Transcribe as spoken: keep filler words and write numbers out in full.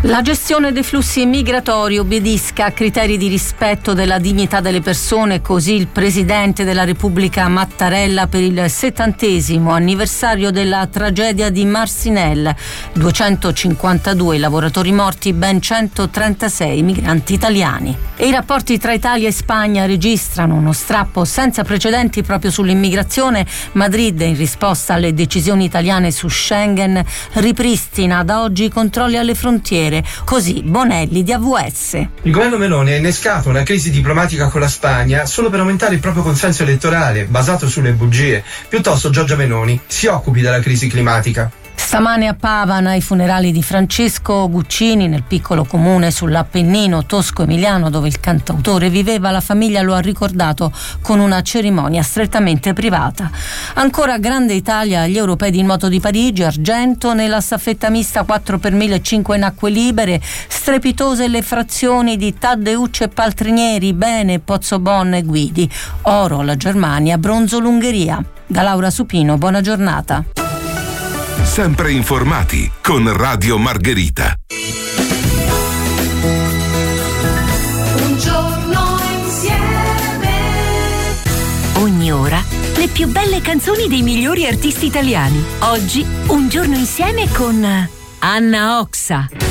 La gestione dei flussi migratori obbedisca a criteri di rispetto della dignità delle persone, così il Presidente della Repubblica Mattarella per il settantesimo anniversario della tragedia di Marcinelle. duecentocinquantadue lavoratori morti, ben centotrentasei migranti italiani. E i rapporti tra Italia e Spagna registrano uno strappo senza precedenti proprio sull'immigrazione. Madrid, in risposta alle decisioni italiane su Schengen, ripristina da oggi i controlli alle frontiere. Così Bonelli di A V S. Il governo Meloni ha innescato una crisi diplomatica con la Spagna solo per aumentare il proprio consenso elettorale, basato sulle bugie. Piuttosto Giorgia Meloni si occupi della crisi climatica. Stamane a Pavana ai funerali di Francesco Guccini nel piccolo comune sull'Appennino tosco-emiliano dove il cantautore viveva, la famiglia lo ha ricordato con una cerimonia strettamente privata. Ancora grande Italia agli europei di nuoto di Parigi, argento nella staffetta mista quattro per mille e cinque in acque libere, strepitose le frazioni di Taddeuccio e Paltrinieri, Bene, Pozzobon e Guidi, oro la Germania, bronzo l'Ungheria. Da Laura Supino, buona giornata. Sempre informati con Radio Margherita. Un giorno insieme. Ogni ora le più belle canzoni dei migliori artisti italiani. Oggi Un giorno insieme con Anna Oxa.